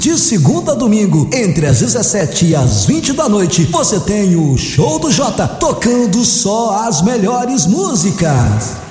De segunda a domingo, entre as 17 e as 20 da noite, você tem o Show do Jota, tocando só as melhores músicas.